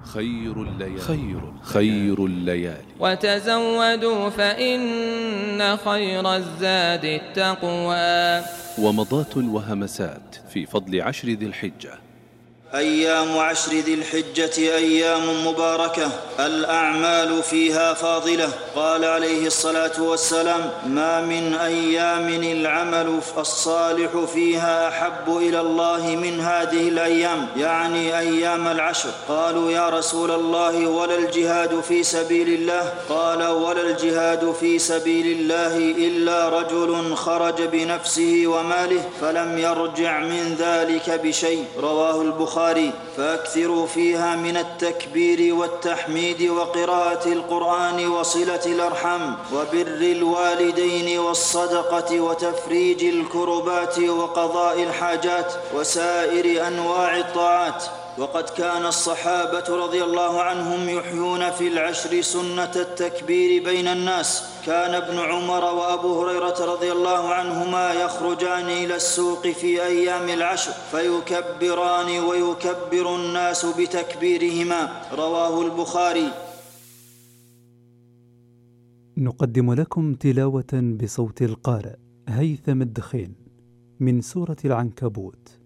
خير الليالي. وتزودوا فإن خير الزاد التقوى. ومضات وهمسات في فضل عشر ذي الحجة. أيام عشر ذي الحجة أيام مباركة، الأعمال فيها فاضلة. قال عليه الصلاة والسلام: ما من أيام العمل الصالح فيها أحب إلى الله من هذه الأيام، يعني أيام العشر. قالوا: يا رسول الله، ولا الجهاد في سبيل الله؟ قال: ولا الجهاد في سبيل الله إلا رجل خرج بنفسه وماله فلم يرجع من ذلك بشيء. رواه البخاري. فأكثروا فيها من التكبير والتحميد وقراءة القرآن وصلة الأرحام وبر الوالدين والصدقة وتفريج الكربات وقضاء الحاجات وسائر أنواع الطاعات. وقد كان الصحابة رضي الله عنهم يحيون في العشر سنة التكبير بين الناس. كان ابن عمر وأبو هريرة رضي الله عنهما يخرجان إلى السوق في أيام العشر فيكبران ويكبر الناس بتكبيرهما. رواه البخاري. نقدم لكم تلاوة بصوت القارئ هيثم الدخين من سورة العنكبوت.